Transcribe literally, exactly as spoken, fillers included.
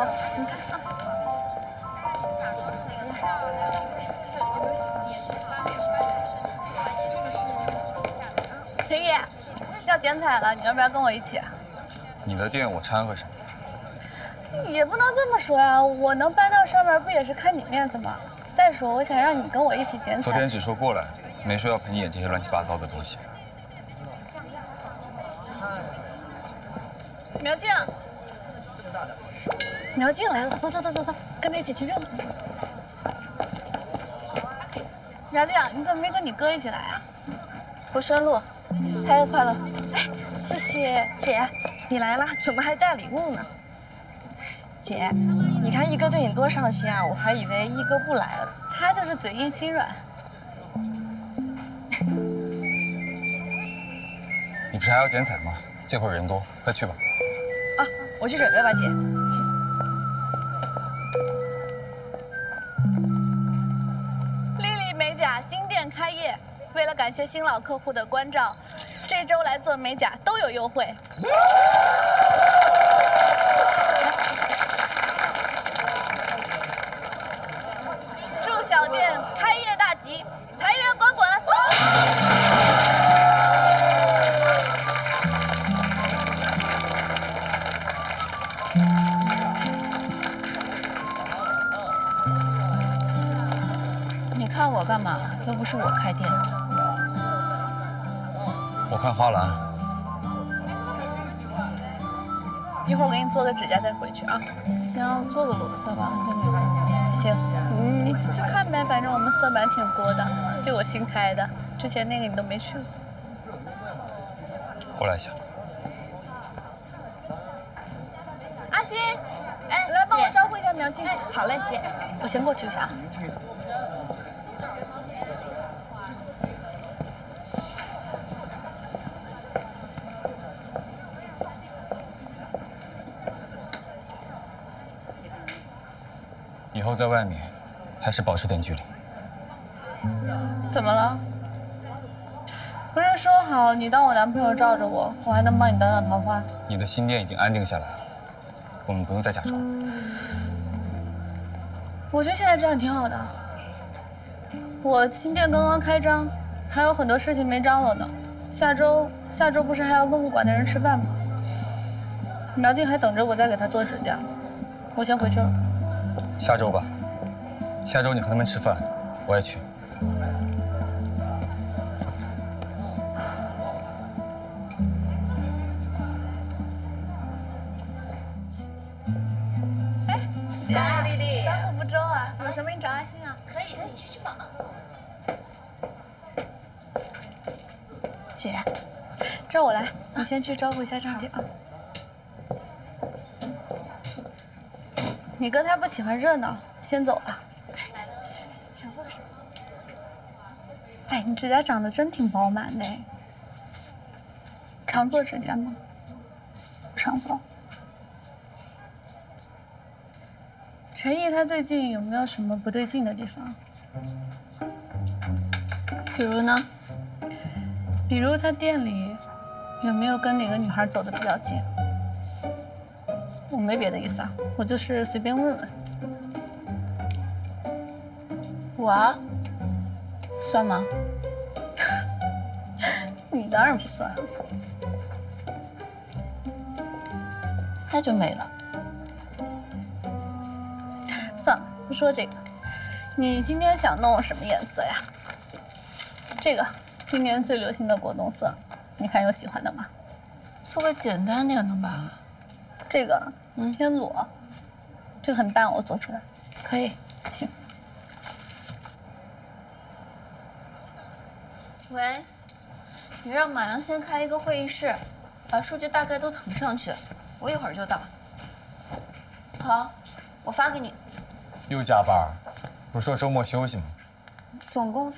好，你看啊。陈毅，要剪彩了，你要不要跟我一起？ 你的店我掺和什么？ 也不能这么说呀，我能搬到上面，不也是看你面子吗？再说，我想让你跟我一起剪彩。 昨天只说过来，没说要陪你演这些乱七八糟的东西。 苗静，苗静来了，走走走走走，跟着一起去热闹。苗静，你怎么没跟你哥一起来啊？ 不顺路，开业快乐！ 哎，谢谢姐，你来了，怎么还带礼物呢？姐，你看一哥对你多上心啊，我还以为一哥不来了。 他就是嘴硬心软。 你不是还要剪彩吗？这会儿人多，快去吧。 啊，我去准备吧，姐。 丽丽美甲新店开业，为了感谢新老客户的关照，这周来做美甲都有优惠。祝小店开业大吉，财源滚滚！ 你看我干嘛？又不是我开店。 我看花篮。 一会儿我给你做个指甲再回去啊。 行，做个裸色吧，很久没做了。 行，嗯，你继续看呗，反正我们色板挺多的，这我新开的，之前那个你都没去过。 过来一下。 阿星，哎，来帮我招呼一下苗静。哎， 好嘞，姐。 我先过去一下啊。 以后在外面，还是保持点距离。 怎么了？不是说好你当我男朋友罩着我，我还能帮你挡挡桃花？ 你的新店已经安定下来了，我们不用再假装了。 我觉得现在这样挺好的。我新店刚刚开张，还有很多事情没张罗呢。下周下周不是还要跟物管的人吃饭吗？苗静还等着我再给她做指甲，我先回去了。 下周吧，下周你和他们吃饭，我也去。 哎，姐，丽丽，招呼不周啊？有什么你找阿星啊？可以，可以，去去忙。姐，这我来，你先去招呼一下张姐啊。你哥他不喜欢热闹，先走了。 想做什么？ 哎，你指甲长得真挺饱满的。常做指甲吗？不常做。陈毅他最近有没有什么不对劲的地方？ 比如呢？ 比如他店里有没有跟哪个女孩走得比较近？我没别的意思啊，我就是随便问问。 我啊，算吗？ 你当然不算。 那就没了。 算了，不说这个。你今天想弄什么颜色呀？这个今年最流行的果冻色，你看有喜欢的吗？ 做个简单点的吧。 这个嗯偏裸，这个很淡，我做出来。 可以。 行。 喂，你让马阳先开一个会议室，把数据大概都腾上去，我一会儿就到。好，我发给你。 又加班？不是说周末休息吗？ 总公司